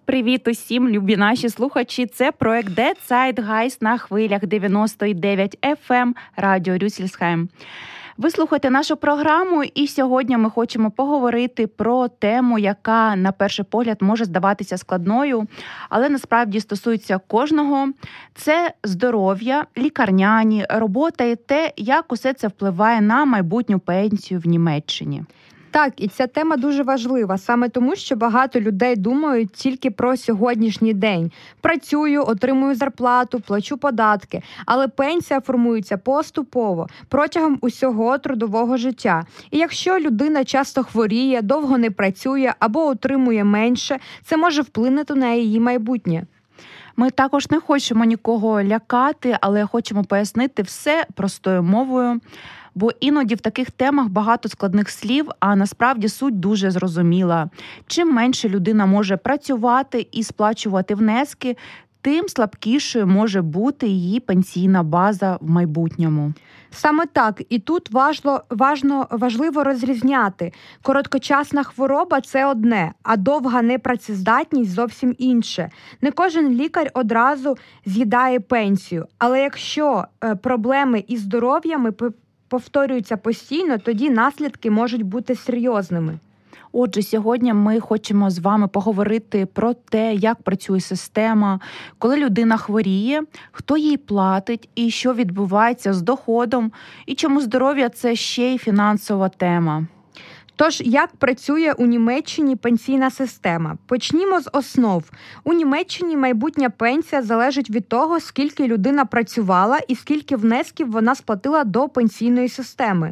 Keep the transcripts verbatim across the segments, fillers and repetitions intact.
Привіт усім, любі наші слухачі. Це проект «Der Zeitgeist» на хвилях дев'яносто дев'ять еф ем Радіо Рюссельсхайм. Ви слухаєте нашу програму, і сьогодні ми хочемо поговорити про тему, яка на перший погляд може здаватися складною, але насправді стосується кожного. Це здоров'я, лікарняні, робота і те, як усе це впливає на майбутню пенсію в Німеччині. Так, і ця тема дуже важлива, саме тому, що багато людей думають тільки про сьогоднішній день. Працюю, отримую зарплату, плачу податки, але пенсія формується поступово, протягом усього трудового життя. І якщо людина часто хворіє, довго не працює або отримує менше, це може вплинути на її майбутнє. Ми також не хочемо нікого лякати, але хочемо пояснити все простою мовою. Бо іноді в таких темах багато складних слів, а насправді суть дуже зрозуміла. Чим менше людина може працювати і сплачувати внески, тим слабкішою може бути її пенсійна база в майбутньому. Саме так. І тут важливо, важно, важливо розрізняти. Короткочасна хвороба – це одне, а довга непрацездатність – зовсім інше. Не кожен лікар одразу з'їдає пенсію. Але якщо е, проблеми із здоров'ям повторюються постійно, тоді наслідки можуть бути серйозними. Отже, сьогодні ми хочемо з вами поговорити про те, як працює система, коли людина хворіє, хто їй платить і що відбувається з доходом, і чому здоров'я – це ще й фінансова тема. Тож, як працює у Німеччині пенсійна система? Почнімо з основ. У Німеччині майбутня пенсія залежить від того, скільки людина працювала і скільки внесків вона сплатила до пенсійної системи.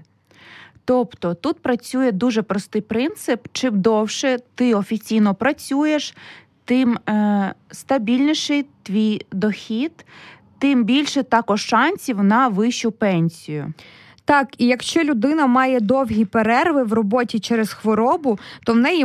Тобто, тут працює дуже простий принцип. Чим довше ти офіційно працюєш, тим е, стабільніший твій дохід, тим більше також шансів на вищу пенсію. Так, і якщо людина має довгі перерви в роботі через хворобу, то в неї